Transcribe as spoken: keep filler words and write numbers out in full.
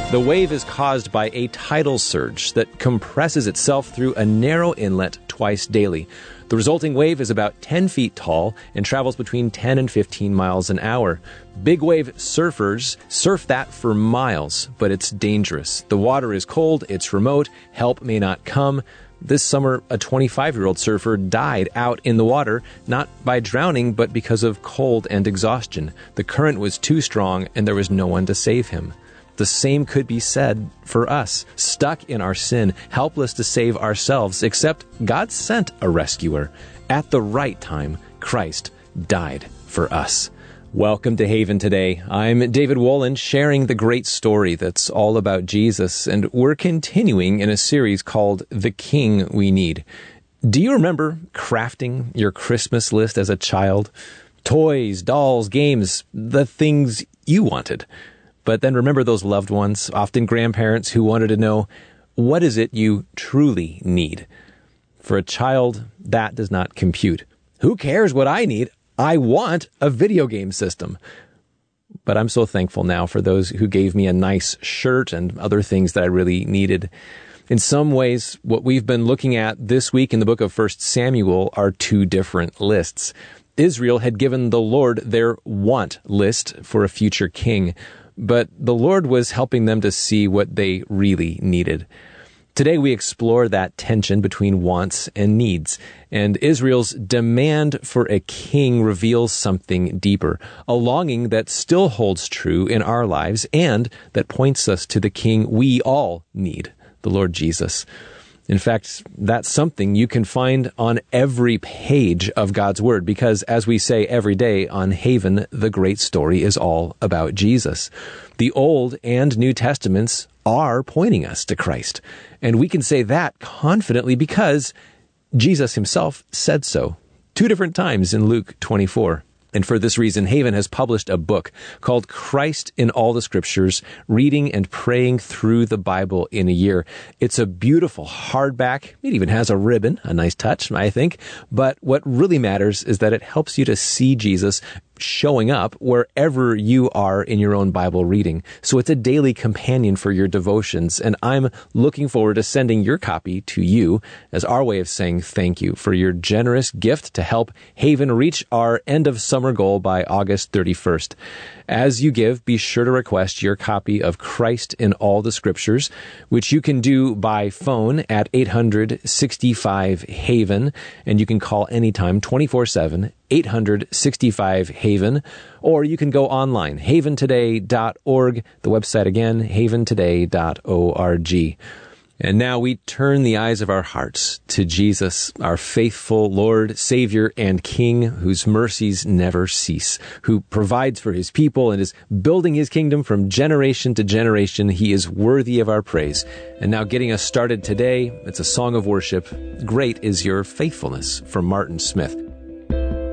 The wave is caused by a tidal surge that compresses itself through a narrow inlet twice daily. The resulting wave is about ten feet tall and travels between ten and fifteen miles an hour. Big wave surfers surf that for miles, but it's dangerous. The water is cold, it's remote, help may not come. This summer, a twenty-five-year-old surfer died out in the water, not by drowning, but because of cold and exhaustion. The current was too strong, and there was no one to save him. The same could be said for us, stuck in our sin, helpless to save ourselves, except God sent a rescuer. At the right time, Christ died for us. Welcome to Haven today. I'm David Wolin, sharing the great story that's all about Jesus, and we're continuing in a series called The King We Need. Do you remember crafting your Christmas list as a child? Toys, dolls, games, the things you wanted. But then remember those loved ones, often grandparents, who wanted to know, what is it you truly need? For a child, that does not compute. Who cares what I need? I want a video game system. But I'm so thankful now for those who gave me a nice shirt and other things that I really needed. In some ways, what we've been looking at this week in the book of First Samuel are two different lists. Israel had given the Lord their want list for a future king, but the Lord was helping them to see what they really needed. Today we explore that tension between wants and needs, and Israel's demand for a king reveals something deeper, a longing that still holds true in our lives and that points us to the king we all need, the Lord Jesus. In fact, that's something you can find on every page of God's Word, because as we say every day on Haven, the great story is all about Jesus. The Old and New Testaments are pointing us to Christ, and we can say that confidently because Jesus himself said so two different times in Luke twenty-four. And for this reason, Haven has published a book called Christ in All the Scriptures, Reading and Praying Through the Bible in a Year. It's a beautiful hardback. It even has a ribbon, a nice touch, I think. But what really matters is that it helps you to see Jesus showing up wherever you are in your own Bible reading. So it's a daily companion for your devotions, and I'm looking forward to sending your copy to you as our way of saying thank you for your generous gift to help Haven reach our end of summer goal by August thirty-first. As you give, be sure to request your copy of Christ in All the Scriptures, which you can do by phone at eight hundred sixty-five Haven, and you can call anytime twenty-four seven, eight hundred sixty-five Haven, or you can go online, haven today dot org, the website again, haven today dot org. And now we turn the eyes of our hearts to Jesus, our faithful Lord, Savior, and King, whose mercies never cease, who provides for his people and is building his kingdom from generation to generation. He is worthy of our praise. And now getting us started today, it's a song of worship. Great is your faithfulness, from Martin Smith.